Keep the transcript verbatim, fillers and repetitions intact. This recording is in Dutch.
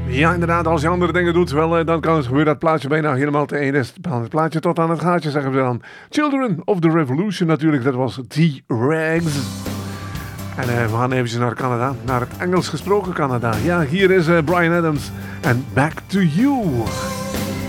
Ja, inderdaad, als je andere dingen doet, wel, eh, dan kan het gebeuren dat het plaatje bijna helemaal te één is. Het plaatje tot aan het gaatje, zeggen we dan. Children of the Revolution natuurlijk, dat was T-Rex. En uh, we gaan eventjes naar Canada, naar het Engels gesproken Canada. Ja, hier is uh, Bryan Adams en Back to You.